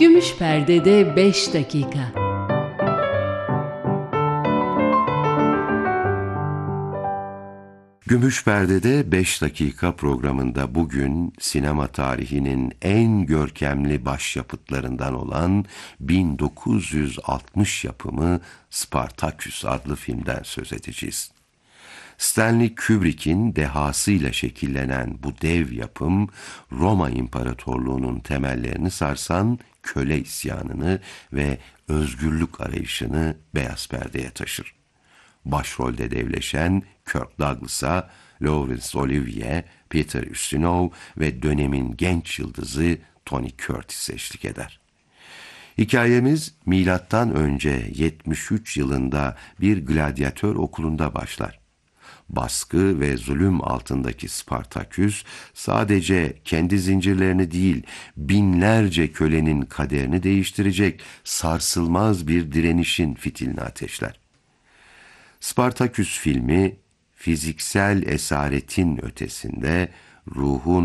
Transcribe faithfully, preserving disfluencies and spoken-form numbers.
Gümüş Perde'de beş dakika. Gümüş Perde'de beş dakika programında bugün sinema tarihinin en görkemli başyapıtlarından olan bin dokuz yüz altmış yapımı Spartaküs adlı filmden söz edeceğiz. Stanley Kubrick'in dehasıyla şekillenen bu dev yapım, Roma İmparatorluğu'nun temellerini sarsan köle isyanını ve özgürlük arayışını beyaz perdeye taşır. Başrolde devleşen Kirk Douglas'a Laurence Olivier, Peter Ustinov ve dönemin genç yıldızı Tony Curtis eşlik eder. Hikayemiz milattan önce yetmiş üç yılında bir gladyatör okulunda başlar. Baskı ve zulüm altındaki Spartaküs sadece kendi zincirlerini değil, binlerce kölenin kaderini değiştirecek sarsılmaz bir direnişin fitilini ateşler. Spartaküs filmi fiziksel esaretin ötesinde ruhun